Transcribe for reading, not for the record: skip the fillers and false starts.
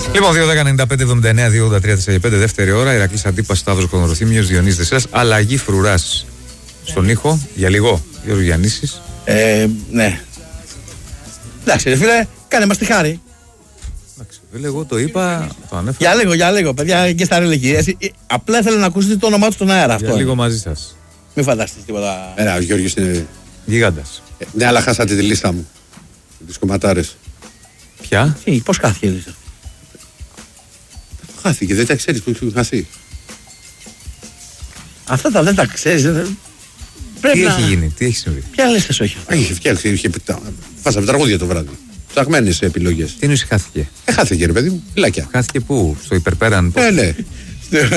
Λοιπόν, 2-10-95-79-2-83-45 δεύτερη ώρα. Ηρακλής Αντίπας, Σταύρος Κονδροθύμιος, Διονύσης Δεσσέρας. Αλλαγή Φρουράς στον ήχο για λίγο. Γιώργο Γιαννήσης. Ναι. Εντάξει, φίλε, κάνε μας τη χάρη. Εντάξει, φίλε, εγώ το είπα, το ανέφερα. Για λίγο, παιδιά, και στα ρελεγγύη. Απλά ήθελα να ακούσετε το όνομά του στον αέρα αυτό. Για λίγο μαζί σας. Μην φανταστείς τίποτα. Ο Γιώργος είναι Γίγαντας. Ναι, αλλά χάσατε τη λίστα μου. Τις κομματάρες. Ποια? Πώς χάθηκε η λίστα? Χάθηκε, δεν τα ξέρεις που έχει χαθεί. Αυτά δεν τα ξέρεις. Τι έχει γίνει, τι έχει συμβεί? Ποια λίστα σου έχει? Είχε φτιάξει, φάσαμε τραγούδια το βράδυ. Ψαγμένες επιλογές. Τι εννοείς χάθηκε? Χάθηκε ρε παιδί μου, φυλάκια. Χάθηκε πού? Στο υπερπέραν? Ναι.